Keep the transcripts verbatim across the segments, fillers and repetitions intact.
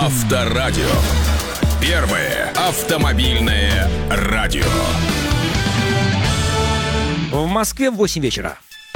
Авторадио. Первое автомобильное радио. В Москве в восемь вечера.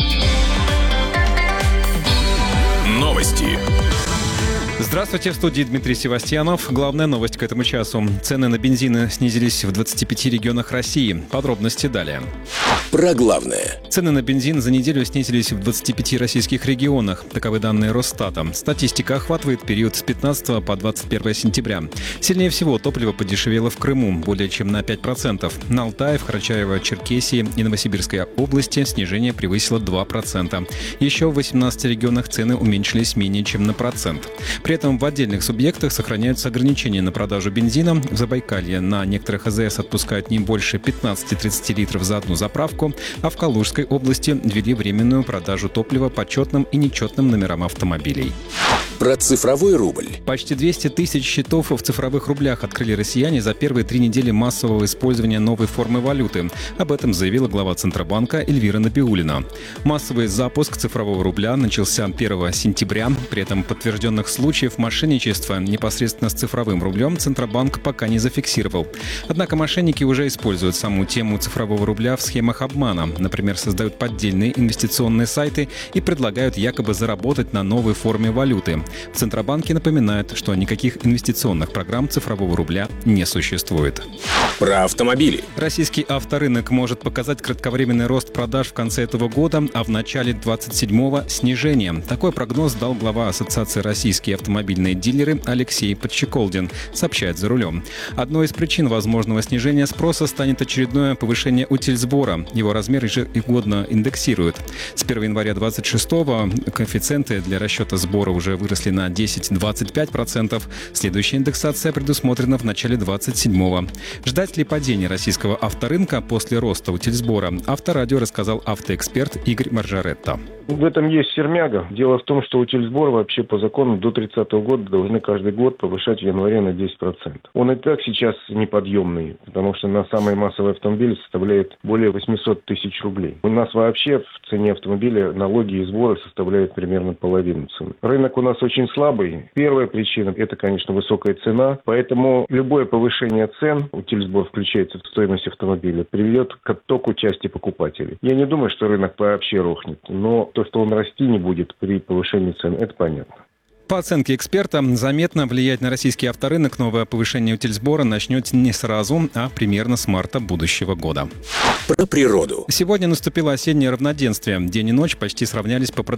Новости. Здравствуйте, в студии Дмитрий Севастьянов. Главная новость к этому часу. Цены на бензин снизились в двадцати пяти регионах России. Подробности далее. Про главное. Цены на бензин за неделю снизились в двадцати пяти российских регионах. Таковы данные Росстата. Статистика охватывает период с пятнадцатого по двадцать первое сентября. Сильнее всего топливо подешевело в Крыму, более чем на пять процентов. На Алтае, в Карачаево-Черкесии и Новосибирской области снижение превысило два процента. Еще в восемнадцати регионах цены уменьшились менее чем на процент. При этом в отдельных субъектах сохраняются ограничения на продажу бензина. В Забайкалье на некоторых АЗС отпускают не больше пятнадцати-тридцати литров за одну заправку, а в Калужской области ввели временную продажу топлива по четным и нечетным номерам автомобилей. Про цифровой рубль. Почти двести тысяч счетов в цифровых рублях открыли россияне за первые три недели массового использования новой формы валюты. Об этом заявила глава Центробанка Эльвира Набиуллина. Массовый запуск цифрового рубля начался первого сентября. При этом подтвержденных случаев мошенничества непосредственно с цифровым рублем Центробанк пока не зафиксировал. Однако мошенники уже используют саму тему цифрового рубля в схемах обмана. Например, создают поддельные инвестиционные сайты и предлагают якобы заработать на новой форме валюты. В Центробанке напоминают, что никаких инвестиционных программ цифрового рубля не существует. Про автомобили. Российский авторынок может показать кратковременный рост продаж в конце этого года, а в начале двадцать седьмого – снижение. Такой прогноз дал глава Ассоциации «Российские автомобильные дилеры» Алексей Подщеколдин, сообщает «За рулем». Одной из причин возможного снижения спроса станет очередное повышение утильсбора. Его размер ежегодно индексируют. С первого января двадцать шестого коэффициенты для расчета сбора уже выросли на десять-двадцать пять процентов. Следующая индексация предусмотрена в начале двадцать седьмого. Ждать ли падения российского авторынка после роста утильсбора? Авторадио рассказал автоэксперт Игорь Маржаретто. В этом есть сермяга. Дело в том, что утильсбор вообще по закону до тридцатого года должны каждый год повышать в январе на десять процентов. Он и так сейчас неподъемный, потому что на самые массовые автомобили составляет более восемьсот тысяч рублей. У нас вообще в цене автомобиля налоги и сборы составляют примерно половину цены. Рынок у нас очень слабый. Первая причина – это, конечно, высокая цена. Поэтому любое повышение цен, утильсбор включается в стоимость автомобиля, приведет к оттоку части покупателей. Я не думаю, что рынок вообще рухнет, но то, что он расти не будет при повышении цен, это понятно. По оценке эксперта, заметно влиять на российский авторынок новое повышение утильсбора начнет не сразу, а примерно с марта будущего года. Про природу. Сегодня наступило осеннее равноденствие. День и ночь почти сравнялись по